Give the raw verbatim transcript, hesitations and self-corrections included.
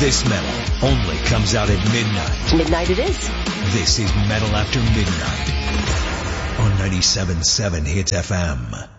This metal only comes out at midnight. Midnight it is. This is Metal After Midnight on ninety-seven point seven Hits F M.